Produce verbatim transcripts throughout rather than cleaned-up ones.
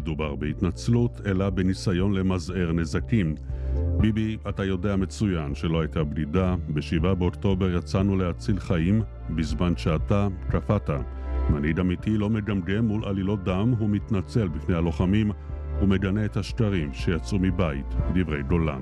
מדובר בהתנצלות, אלא בניסיון למזער נזקים. ביבי, אתה יודע מצוין שלא הייתה בדידה. בשבעה באוקטובר יצאנו להציל חיים, בזמן שאתה קפאת. מנהיג אמיתי לא מדמגם מול עלילות דם, הוא מתנצל בפני הלוחמים, ומגנה את השקרים שיצאו מבית, דברי דולן.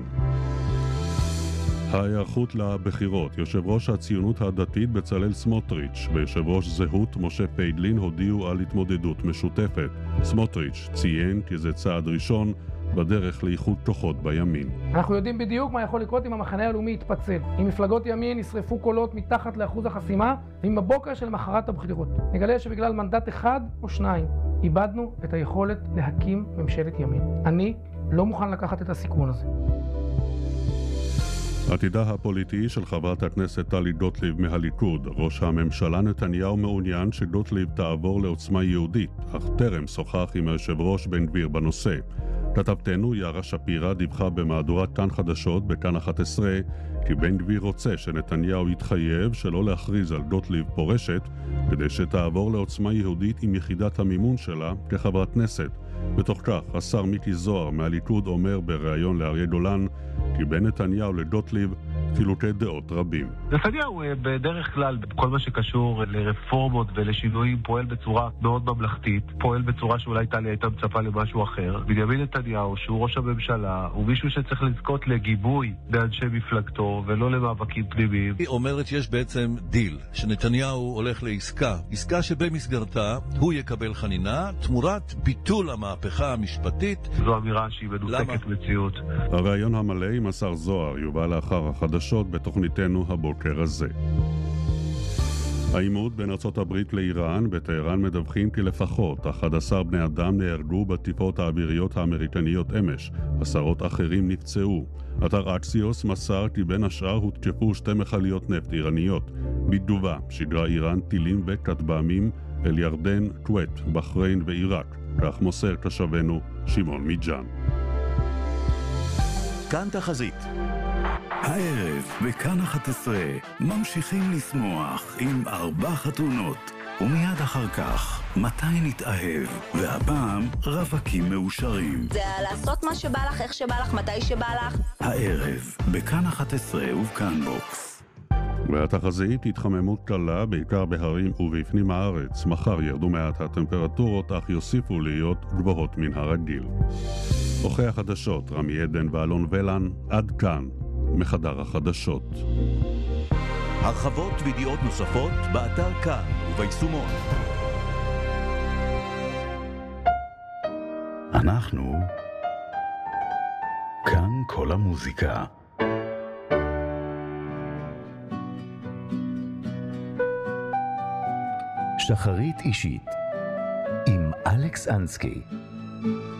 ההיערכות לבחירות. יושב ראש הציונות הדתית בצלאל סמוטריץ' ויושב ראש זהות משה פייגלין הודיעו על התמודדות משותפת. סמוטריץ' ציין כי זה צעד ראשון בדרך לאיחוד כוחות בימין. אנחנו יודעים בדיוק מה יכול לקרות אם המחנה הלאומי יתפצל. אם מפלגות ימין ישרפו קולות מתחת לאחוז החסימה, ואם בבוקר של מחרת הבחירות נגלה שבגלל מנדט אחד או שניים איבדנו את היכולת להקים ממשלת ימין. אני לא מוכן לקחת את הסיכון הזה. עתידה הפוליטי של חברת הכנסת טלי גוטליב מהליכוד. ראש הממשלה נתניהו מעוניין שגוטליב תעבור לעוצמה יהודית, אך טרם שוחח עם היושב ראש בן גביר בנושא. כתבתנו יערה שפירא דיווחה במהדורת כאן חדשות בכאן אחת עשרה כי בן גביר רוצה שנתניהו יתחייב שלא להכריז על גוטליב פורשת כדי שתעבור לעוצמה יהודית עם יחידת המימון שלה כחברת כנסת. בתוך כך, השר מיקי זוהר מהליכוד אומר בריאיון לאריה דולן כי בין נתניהו לגוטליב חילוקי דעות רבים. נתניהו בדרך כלל בכל מה שקשור לרפורמות ולשינויים פועל בצורה מאוד ממלכתית, פועל בצורה שאולי טלי הייתה מצפה למשהו אחר. בנימין נתניהו, שהוא ראש הממשלה, הוא מישהו שצריך לזכות לגיבוי באנשי מפלגתו ולא למאבקים פנימיים. היא אומרת שיש בעצם דיל, שנתניהו הולך לעסקה, עסקה שבמסגרתה הוא יקבל חנינה תמורת ביטול המהפכה המשפטית. זו אמירה שהיא מנותקת מציאות. הרעיון המלא עם השר זוהר יובא לאחר החדשות בתוכניתנו הבוקר הזה. העימות בין ארצות הברית לאיראן. בטהרן מדווחים כי לפחות אחד עשר בני אדם נהרגו בתקיפות האוויריות האמריקניות אמש. עשרות אחרים נפצעו. אתר אקסיוס מסר כי בין השאר הותקפו שתי מכליות נפט איראניות. בתגובה שיגרה איראן טילים וכטב"מים אל ירדן, כווית, בחריין ועיראק. כך מוסר תושבנו שמעון מיג'אן. כאן תחזית. הערב בכאן אחת עשרה ממשיכים לשמוח עם ארבע חתונות, ומיד אחר כך מתי נתאהב, והפעם רווקים מאושרים. זה לעשות מה שבא לך, איך שבא לך, מתי שבא לך. הערב בכאן אחת עשרה ובכאן בוקס. והתחזית התחממות קלה בעיקר בהרים ובפנים הארץ. מחר ירדו מעט הטמפרטורות אך יוסיפו להיות גבוהות מן הרגיל. אורחי החדשות רמי עדן ואלון ולן. עד כאן מחדר החדשות. הרחבות וידיעות נוספות באתר כאן וביישומון. אנחנו כאן כל המוזיקה. שחרית אישית עם אלכס אנסקי.